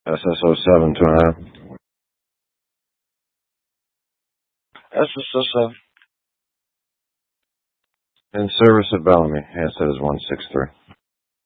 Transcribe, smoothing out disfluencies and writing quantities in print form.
SSO7, 2.5. SSO7. In service of Bellamy. Yes, that is 163.